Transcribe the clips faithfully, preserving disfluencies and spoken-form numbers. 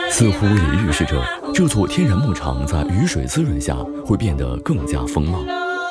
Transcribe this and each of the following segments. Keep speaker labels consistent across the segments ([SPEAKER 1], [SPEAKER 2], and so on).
[SPEAKER 1] 似乎也预示着这座天然牧场在雨水滋润下会变得更加丰茂。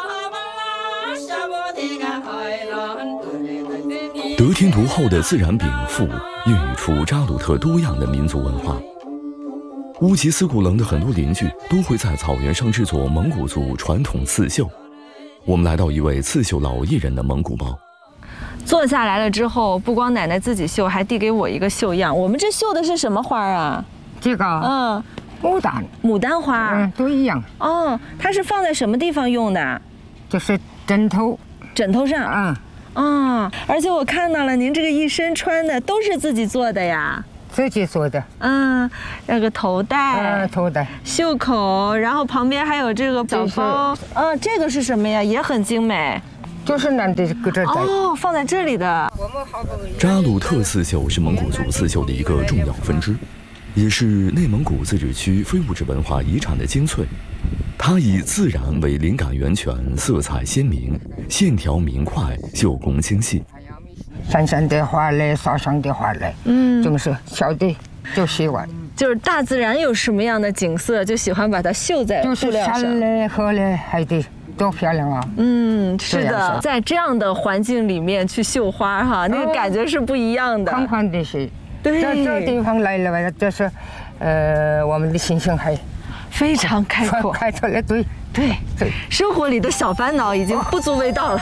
[SPEAKER 1] 得天独厚的自然禀赋，孕育出扎鲁特多样的民族文化。乌吉斯古棱的很多邻居都会在草原上制作蒙古族传统刺绣。我们来到一位刺绣老艺人的蒙古包。
[SPEAKER 2] 坐下来了之后，不光奶奶自己绣，还递给我一个绣样。我们这绣的是什么花啊？
[SPEAKER 3] 这个，嗯，牡丹，
[SPEAKER 2] 牡丹花，
[SPEAKER 3] 嗯，都一样。
[SPEAKER 2] 哦，它是放在什么地方用的？
[SPEAKER 3] 就是枕头，
[SPEAKER 2] 枕头上。
[SPEAKER 3] 嗯。
[SPEAKER 2] 啊，而且我看到了，您这个一身穿的都是自己做的呀？
[SPEAKER 3] 自己做的。
[SPEAKER 2] 嗯，那个头带，
[SPEAKER 3] 呃，头带，
[SPEAKER 2] 袖口，然后旁边还有这个小包。嗯，这个是什么呀？也很精美。
[SPEAKER 3] 就是那的搁这带。
[SPEAKER 2] 哦，放在这里的。
[SPEAKER 1] 扎鲁特刺绣是蒙古族刺绣的一个重要分支，也是内蒙古自治区非物质文化遗产的精粹。它以自然为灵感源泉，色彩鲜明，线条明快，绣工精细。
[SPEAKER 3] 山上的花蕾，沙上的花蕾，嗯，就是小的就喜欢。
[SPEAKER 2] 就是大自然有什么样的景色，就喜欢把它绣在布料上。
[SPEAKER 3] 就是山嘞、河嘞、海的，多漂亮啊！
[SPEAKER 2] 嗯，是的，在这样的环境里面去绣花哈，那个感觉是不一样的。
[SPEAKER 3] 宽宽的是，
[SPEAKER 2] 对，
[SPEAKER 3] 这这地方来了，这是，呃，我们的心情还。
[SPEAKER 2] 非常开阔，
[SPEAKER 3] 开阔了，对
[SPEAKER 2] 对对，生活里的小烦恼已经不足为道了。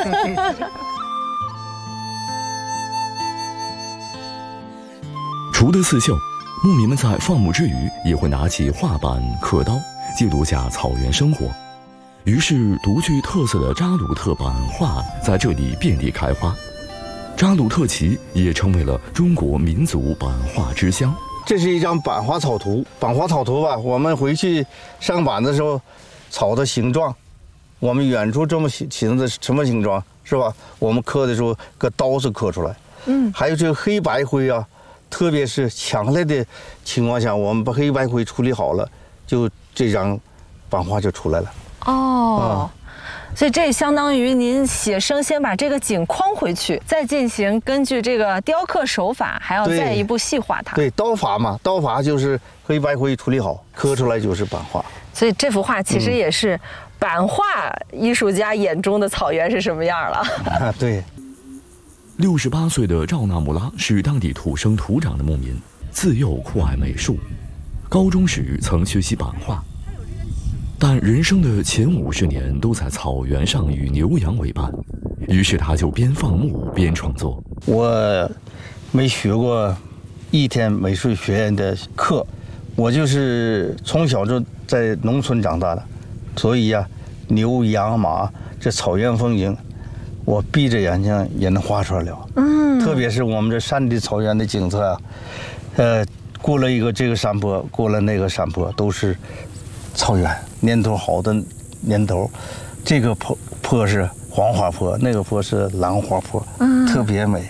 [SPEAKER 1] 除了刺绣，牧民们在放牧之余也会拿起画板、刻刀，记录下草原生活。于是，独具特色的扎鲁特版画在这里遍地开花。扎鲁特旗也成为了中国民族版画之乡。
[SPEAKER 4] 这是一张版画草图，版画草图吧，我们回去上版的时候，草的形状，我们远处这么形的什么形状是吧？我们刻的时候，搁刀子刻出来。嗯，还有这个黑白灰啊，特别是强烈的情况下，我们把黑白灰处理好了，就这张版画就出来了。
[SPEAKER 2] 哦。嗯，所以这相当于您写生先把这个景框回去，再进行根据这个雕刻手法，还要再一步细化它。
[SPEAKER 4] 对，刀法嘛，刀法就是黑白灰处理好，刻出来就是版画。
[SPEAKER 2] 所以这幅画其实也是版画艺术家眼中的草原是什么样了。
[SPEAKER 4] 啊，对。
[SPEAKER 1] 六十八岁的赵纳木拉是当地土生土长的牧民，自幼酷爱美术，高中时曾学习版画。但人生的前五十年都在草原上与牛羊为伴，于是他就边放牧边创作。
[SPEAKER 4] 我没学过一天美术学院的课，我就是从小就在农村长大的，所以呀、啊，牛羊马这草原风景，我闭着眼睛也能画出来了。嗯，特别是我们这山地草原的景色啊，呃，过了一个这个山坡，过了那个山坡，都是草原。年头好的年头，这个坡坡是黄花坡，那个坡是兰花坡，嗯，特别美。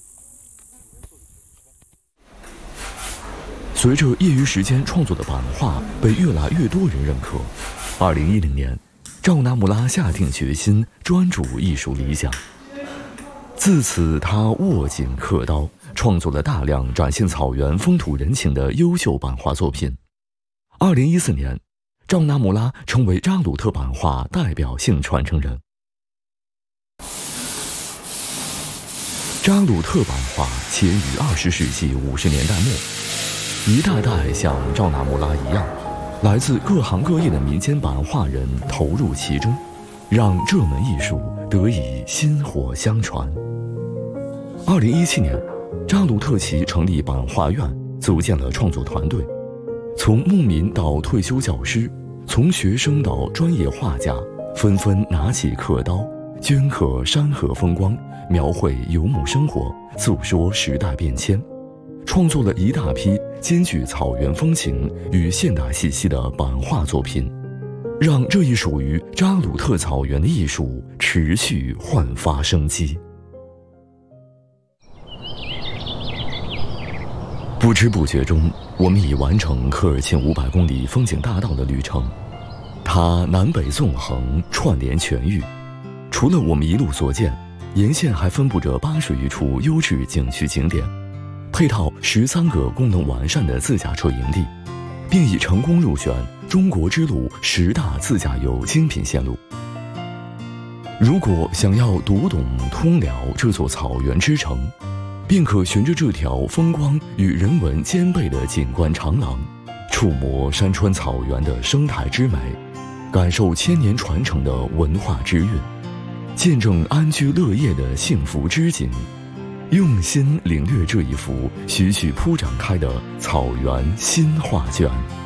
[SPEAKER 1] 随着业余时间创作的版画被越来越多人认可，二零一零年，赵纳木拉下定决心专注艺术理想。自此，他握紧刻刀，创作了大量展现草原风土人情的优秀版画作品。二零一四年。赵纳木拉成为扎鲁特版画代表性传承人。扎鲁特版画起于二十世纪五十年代末，一代代像赵纳木拉一样，来自各行各业的民间版画人投入其中，让这门艺术得以薪火相传。二零一七年，扎鲁特旗成立版画院，组建了创作团队。从牧民到退休教师，从学生到专业画家，纷纷拿起刻刀，镌刻山河风光，描绘游牧生活，诉说时代变迁，创作了一大批兼具草原风情与现代气息的版画作品，让这一属于扎鲁特草原的艺术持续焕发生机。不知不觉中，我们已完成科尔沁五百公里风景大道的旅程。它南北纵横，串联全域。除了我们一路所见，沿线还分布着八十余处优质景区景点， 配套十三个功能完善的自驾车营地，并已成功入选中国之路十大自驾游精品线路。如果想要读懂通辽这座草原之城，便可循着这条风光与人文兼备的景观长廊，触摸山川草原的生态之美，感受千年传承的文化之韵，见证安居乐业的幸福之景，用心领略这一幅徐徐铺展开的草原新画卷。